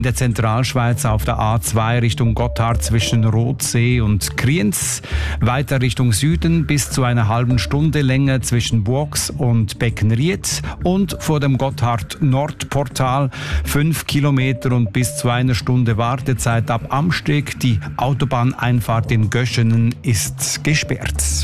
In der Zentralschweiz auf der A2 Richtung Gotthard zwischen Rothsee und Kriens, weiter Richtung Süden bis zu einer halben Stunde länger zwischen Burgs und Beckenried und vor dem Gotthard-Nordportal 5 Kilometer und bis zu einer Stunde Wartezeit ab Amsteg. Die Autobahneinfahrt in Göschenen ist gesperrt.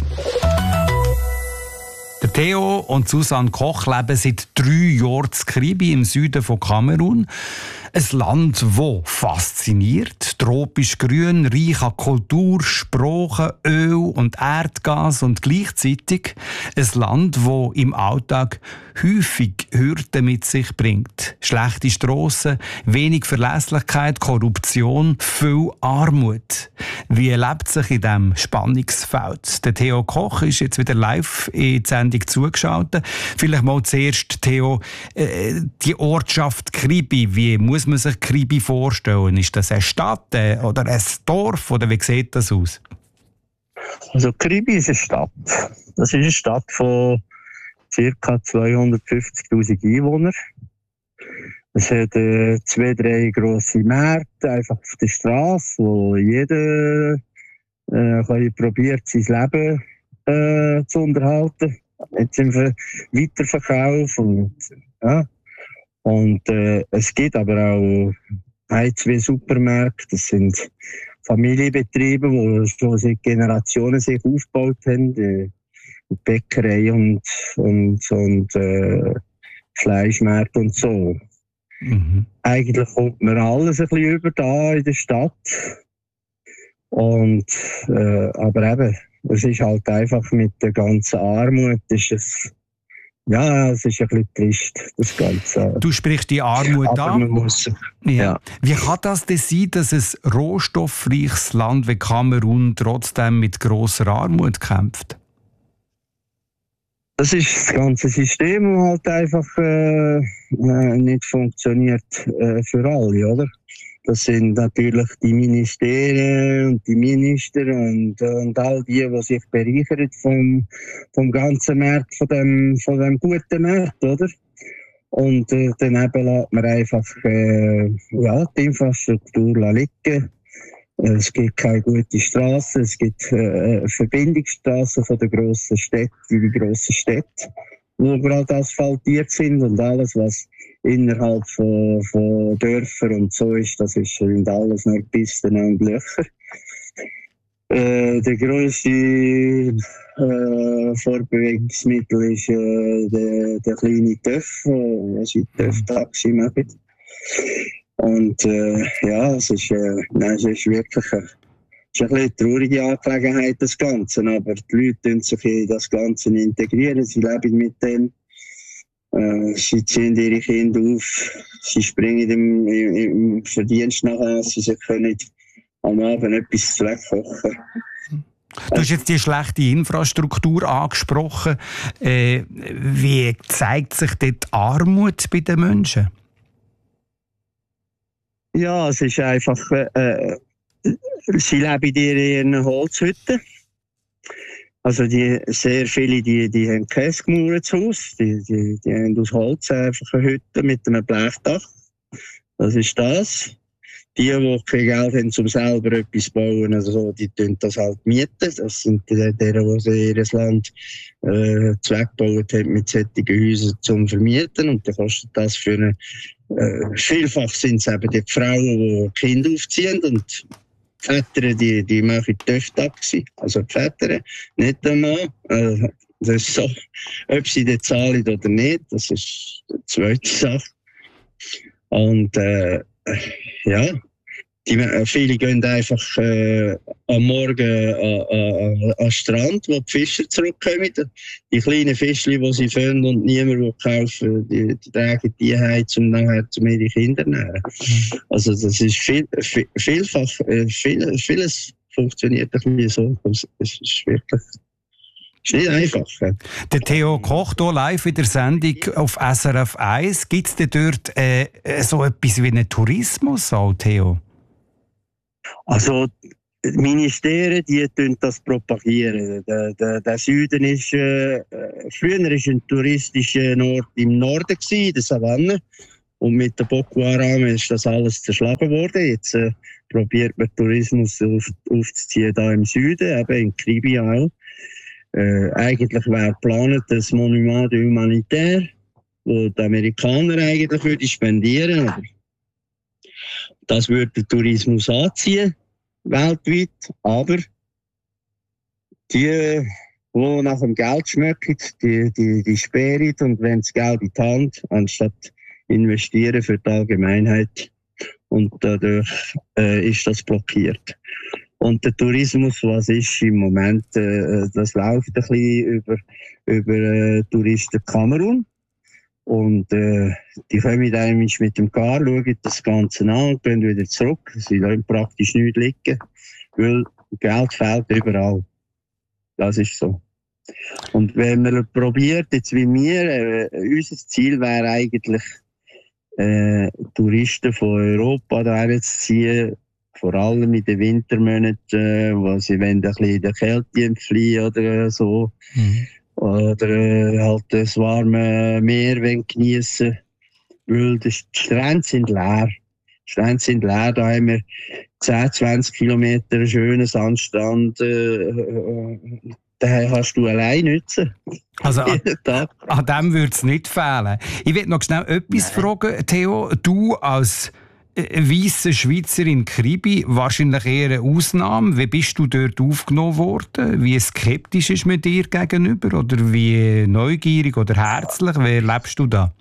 Der Theo und Susanne Koch leben seit 3 Jahren in Kribi im Süden von Kamerun. Ein Land, das fasziniert, tropisch grün, reich an Kultur, Sprache, Öl und Erdgas und gleichzeitig ein Land, das im Alltag häufig Hürden mit sich bringt. Schlechte Strassen, wenig Verlässlichkeit, Korruption, viel Armut. Wie lebt sich in diesem Spannungsfeld? Der Theo Koch ist jetzt wieder live in die Sendung zugeschaltet. Vielleicht mal zuerst, Theo, die Ortschaft Kribi, wie muss man sich Kribi vorstellen? Ist das eine Stadt oder ein Dorf oder wie sieht das aus? Also Kribi ist eine Stadt. Das ist eine Stadt von ca. 250'000 Einwohnern. Es hat 2-3 grosse Märkte einfach auf der Straße, wo jeder probiert, sein Leben zu unterhalten. Jetzt im Weiterverkauf und es gibt aber auch 1-2 Supermärkte. Das sind Familienbetriebe, die schon seit Generationen sich aufgebaut haben. Bäckerei und Fleischmärkte und so. Mhm. Eigentlich kommt man alles ein bisschen über da in der Stadt. Und, aber eben, es ist halt einfach mit der ganzen Armut, es ist ein bisschen trist, das Ganze. Du sprichst die Armut an. Ja. Wie kann das denn sein, dass ein rohstoffreiches Land wie Kamerun trotzdem mit grosser Armut kämpft? Das ist das ganze System, das halt einfach nicht funktioniert für alle, oder? Das sind natürlich die Ministerien und die Minister und all die sich bereichern vom ganzen Markt, von dem guten Markt, oder? Und daneben lässt man einfach die Infrastruktur liegen. Es gibt keine gute Straßen, es gibt Verbindungsstraßen von den grossen Städten in die grossen Städte, die gerade asphaltiert sind und alles, was innerhalb von Dörfern und so ist, das sind alles nur Pisten und Löcher. Der grösste Fortbewegungsmittel ist der kleine TÜV, also TÜV-Taxi machen. Und es ist wirklich eine traurige Angelegenheit, das Ganze. Aber die Leute tun sich in das Ganze integrieren, sie leben mit dem. Sie ziehen ihre Kinder auf, sie springen im Verdienst nachher, sie können am Abend etwas zu kochen. Du hast jetzt die schlechte Infrastruktur angesprochen. Wie zeigt sich dort die Armut bei den Menschen? Ja, es ist einfach, sie leben in ihren Holzhütten. Also sehr viele, die haben kein gemauertes Haus, die haben aus Holz einfach eine Hütte mit einem Blechdach. Das ist das. Die kein Geld haben, um selber etwas zu bauen, also die tun das halt mieten. Das sind die ihr Land zweckgebaut haben mit solchen Häusern zum Vermieten. Und dann kostet das für eine vielfach sind es eben die Frauen, die Kinder aufziehen und die Väter, die machen TÜV-Taxi. Also die Väter, nicht der Mann. Das ist so, ob sie das zahlen oder nicht, das ist die zweite Sache. Und viele gehen einfach am Morgen an den Strand, wo die Fischer zurückkommen. Die kleinen Fischchen, die sie fangen und niemand will kaufen, die tragen die heim, um nachher ihre Kinder zu nähren. Also das ist vielfach, vieles funktioniert ein bisschen so. Es ist wirklich nicht einfach. Der Theo Koch hier live in der Sendung auf SRF 1. Gibt es denn dort so etwas wie einen Tourismus, auch, Theo? Also die Ministerien, die das propagieren. Der Süden ist früher ist ein touristischer Ort im Norden gewesen, in der Savanne. Und mit der Boko Haram ist das alles zerschlagen worden. Jetzt probiert man Tourismus aufzuziehen da im Süden, eben in Kribi auch. Eigentlich wäre geplant das Monument de Humanitaire, wo die Amerikaner eigentlich würden spendieren. Aber das würde den Tourismus anziehen, weltweit. Aber die nach dem Geld schmecken, die sperren und wenn das Geld in die Hand, anstatt investieren für die Allgemeinheit. Und dadurch ist das blockiert. Und der Tourismus, was ist im Moment, das läuft ein bisschen über Touristen Kamerun. Und die kommen dann mit dem Car, schauen das Ganze an und gehen wieder zurück. Sie lassen praktisch nichts liegen, weil Geld fehlt überall. Das ist so. Und wenn man probiert, jetzt wie wir, unser Ziel wäre eigentlich, Touristen von Europa dahin zu ziehen, vor allem in den Wintermonaten, wo sie ein bisschen in der Kälte entfliehen oder so. Oder halt das warme Meer genießen, weil die Strände sind leer. Da haben wir 10, 20 Kilometer schönen Sandstrand. Den kannst du allein nutzen. Also an dem würde es nicht fehlen. Ich will noch schnell etwas fragen, Theo. Du als weisse Schweizer in Kribi, wahrscheinlich eher eine Ausnahme. Wie bist du dort aufgenommen worden? Wie skeptisch ist man dir gegenüber? Oder wie neugierig oder herzlich? Wie erlebst du da?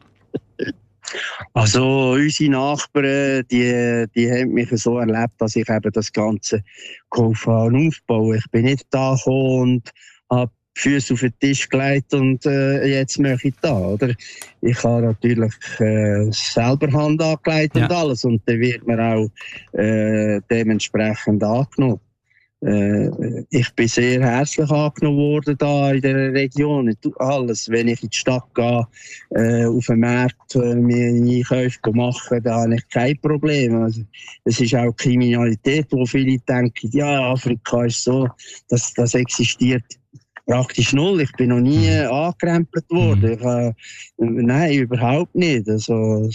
Also unsere Nachbarn, die haben mich so erlebt, dass ich eben das Ganze aufbauen. Ich bin nicht da gekommen und habe die Füße auf den Tisch gelegt und jetzt mache ich da. Oder? Ich habe natürlich selber Hand angelegt und alles und dann wird man auch dementsprechend angenommen. Ich bin sehr herzlich angenommen worden da in dieser Region. Alles, wenn ich in die Stadt gehe, auf den Markt mir Einkäufe machen, da habe ich kein Problem. Also, es ist auch Kriminalität, wo viele denken, ja, Afrika ist so, das existiert praktisch null. Ich bin noch nie angekrempelt worden. Nein, überhaupt nicht. Also,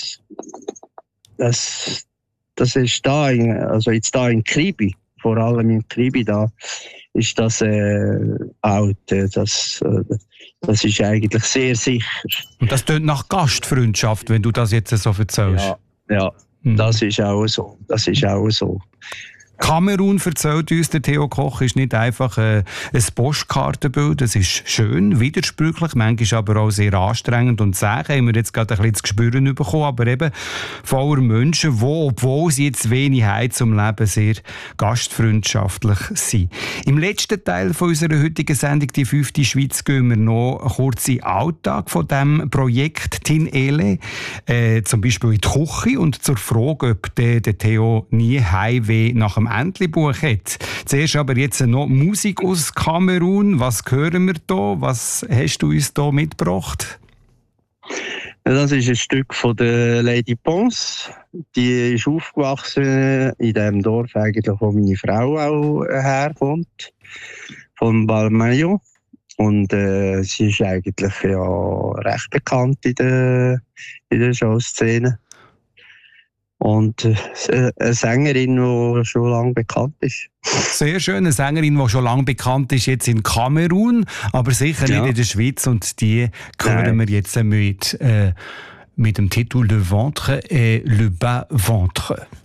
das ist da, also jetzt da in Kribi. Vor allem in Kribi da ist das auch, das ist eigentlich sehr sicher. Und das tönt nach Gastfreundschaft, wenn du das jetzt so erzählst. Ja, das ist auch so. Kamerun, erzählt uns der Theo Koch, ist nicht einfach ein Postkartenbild. Es ist schön, widersprüchlich, manchmal aber auch sehr anstrengend und zäh. Haben wir jetzt gerade ein bisschen zu spüren bekommen, aber eben voller Menschen, die, obwohl sie jetzt wenig haben zum Leben, sehr gastfreundschaftlich sind. Im letzten Teil von unserer heutigen Sendung, die 5. Schweiz, gehen wir noch kurz in den Alltag von diesem Projekt Tin Ele, zum Beispiel in die Küche und zur Frage, ob der Theo nie Heimweh nach dem Entlebuch hat. Zuerst aber jetzt noch Musik aus Kamerun. Was hören wir da? Was hast du uns da mitgebracht? Das ist ein Stück von der Lady Pons. Die ist aufgewachsen in dem Dorf, eigentlich, wo meine Frau auch herkommt, von Balmayo. Und sie ist eigentlich recht bekannt in der Showszene. Und eine Sängerin, die schon lange bekannt ist. Sehr schön, eine Sängerin, die schon lange bekannt ist, jetzt in Kamerun, aber sicher nicht in der Schweiz. Und die hören wir jetzt mit dem Titel Le Ventre et le Bas Ventre.